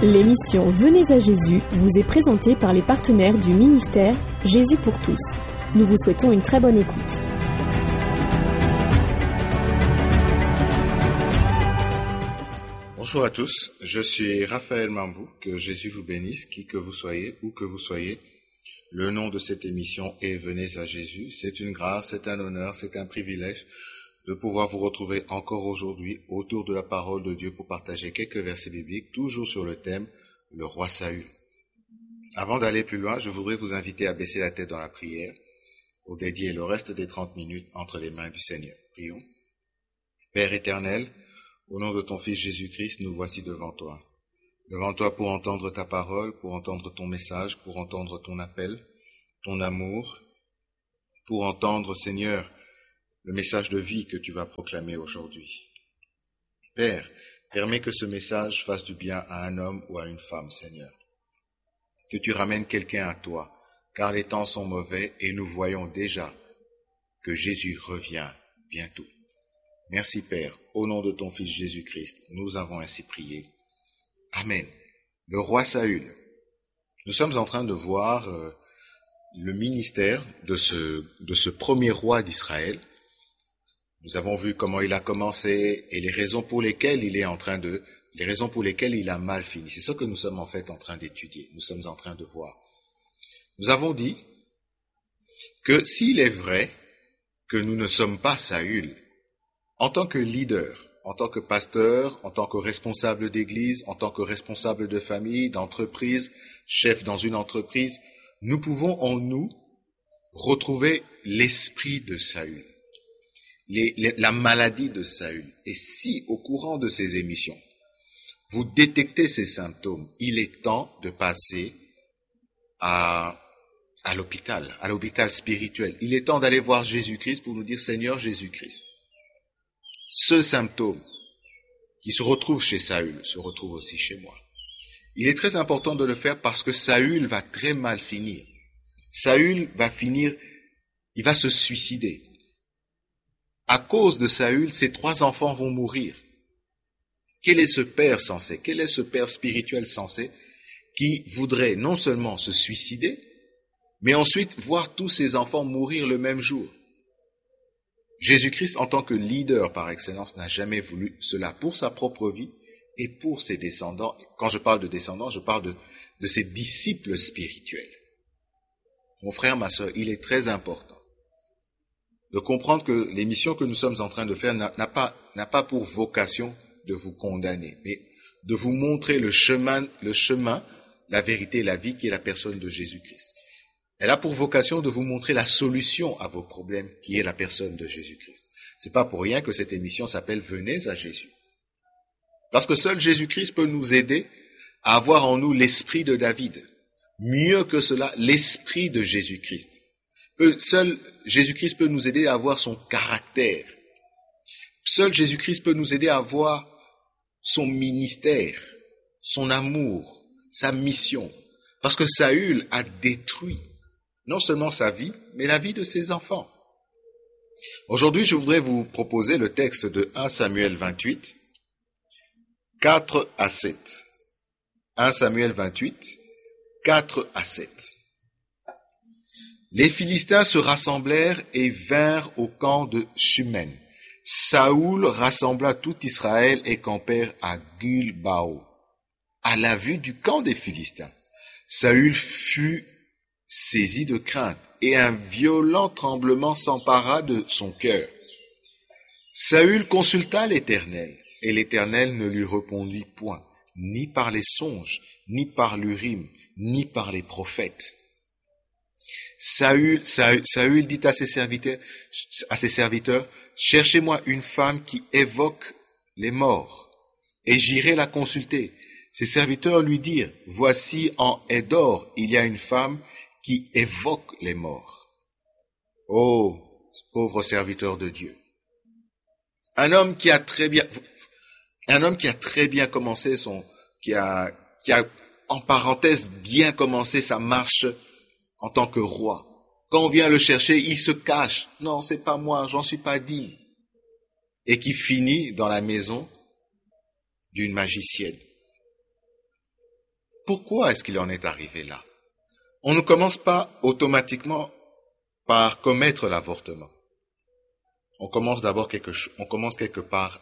L'émission Venez à Jésus vous est présentée par les partenaires du ministère Jésus pour tous. Nous vous souhaitons une très bonne écoute. Bonjour à tous, je suis Raphaël Mambou, que Jésus vous bénisse, qui que vous soyez, où que vous soyez. Le nom de cette émission est Venez à Jésus. C'est une grâce, c'est un honneur, c'est un privilège de pouvoir vous retrouver encore aujourd'hui autour de la parole de Dieu pour partager quelques versets bibliques, toujours sur le thème « Le roi Saül ». Avant d'aller plus loin, je voudrais vous inviter à baisser la tête dans la prière pour dédier le reste des 30 minutes entre les mains du Seigneur. Prions. Père éternel, au nom de ton Fils Jésus-Christ, nous voici devant toi. Devant toi pour entendre ta parole, pour entendre ton message, pour entendre ton appel, ton amour, pour entendre, Seigneur, le message de vie que tu vas proclamer aujourd'hui. Père, permets que ce message fasse du bien à un homme ou à une femme, Seigneur. Que tu ramènes quelqu'un à toi, car les temps sont mauvais et nous voyons déjà que Jésus revient bientôt. Merci Père, au nom de ton Fils Jésus-Christ, nous avons ainsi prié. Amen. Le roi Saül. Nous sommes en train de voir le ministère de ce premier roi d'Israël. Nous avons vu comment il a commencé et les raisons pour lesquelles il a mal fini. C'est ce que nous sommes en fait en train d'étudier. Nous sommes en train de voir. Nous avons dit que s'il est vrai que nous ne sommes pas Saül, en tant que leader, en tant que pasteur, en tant que responsable d'église, en tant que responsable de famille, d'entreprise, chef dans une entreprise, nous pouvons en nous retrouver l'esprit de Saül, la maladie de Saül. Et si, au courant de ces émissions, vous détectez ces symptômes, il est temps de passer à l'hôpital spirituel. Il est temps d'aller voir Jésus-Christ pour nous dire, Seigneur Jésus-Christ, ce symptôme qui se retrouve chez Saül se retrouve aussi chez moi. Il est très important de le faire parce que Saül va très mal finir. Saül va finir, il va se suicider. À cause de Saül, ses 3 enfants vont mourir. Quel est ce père sensé? Quel est ce père spirituel sensé qui voudrait non seulement se suicider, mais ensuite voir tous ses enfants mourir le même jour? Jésus-Christ, en tant que leader par excellence, n'a jamais voulu cela pour sa propre vie et pour ses descendants. Quand je parle de descendants, je parle de ses disciples spirituels. Mon frère, ma sœur, il est très important de comprendre que l'émission que nous sommes en train de faire n'a pas pour vocation de vous condamner, mais de vous montrer le chemin, la vérité et la vie qui est la personne de Jésus-Christ. Elle a pour vocation de vous montrer la solution à vos problèmes qui est la personne de Jésus-Christ. C'est pas pour rien que cette émission s'appelle Venez à Jésus. Parce que seul Jésus-Christ peut nous aider à avoir en nous l'esprit de David. Mieux que cela, l'esprit de Jésus-Christ. Seul Jésus-Christ peut nous aider à avoir son caractère. Seul Jésus-Christ peut nous aider à avoir son ministère, son amour, sa mission. Parce que Saül a détruit non seulement sa vie, mais la vie de ses enfants. Aujourd'hui, je voudrais vous proposer le texte de 1 Samuel 28, 4 à 7. 1 Samuel 28, 4 à 7. Les Philistins se rassemblèrent et vinrent au camp de Shumen. Saül rassembla tout Israël et campèrent à Gilbao, à la vue du camp des Philistins. Saül fut saisi de crainte et un violent tremblement s'empara de son cœur. Saül consulta l'Éternel et l'Éternel ne lui répondit point, ni par les songes, ni par l'Urim, ni par les prophètes. Saül dit à ses serviteurs, cherchez-moi une femme qui évoque les morts, et j'irai la consulter. Ses serviteurs lui dirent, voici en Édor, il y a une femme qui évoque les morts. Oh, pauvre serviteur de Dieu. Un homme qui a très bien commencé qui a en parenthèse bien commencé sa marche en tant que roi. Quand on vient le chercher, il se cache. Non, c'est pas moi, j'en suis pas digne. Et qui finit dans la maison d'une magicienne. Pourquoi est-ce qu'il en est arrivé là? On ne commence pas automatiquement par commettre l'avortement. On commence d'abord on commence quelque part.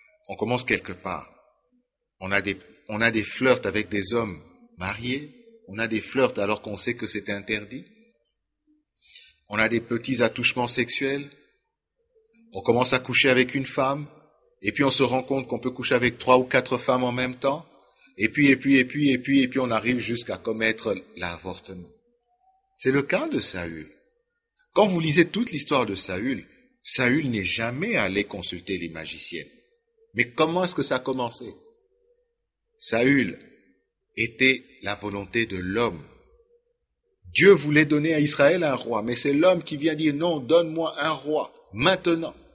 On a des flirts avec des hommes mariés. On a des flirts alors qu'on sait que c'est interdit. On a des petits attouchements sexuels. On commence à coucher avec une femme. Et puis on se rend compte qu'on peut coucher avec 3 ou 4 femmes en même temps. Et puis on arrive jusqu'à commettre l'avortement. C'est le cas de Saül. Quand vous lisez toute l'histoire de Saül, Saül n'est jamais allé consulter les magiciennes. Mais comment est-ce que ça a commencé? Saül était la volonté de l'homme. Dieu voulait donner à Israël un roi, mais c'est l'homme qui vient dire non, donne-moi un roi, maintenant.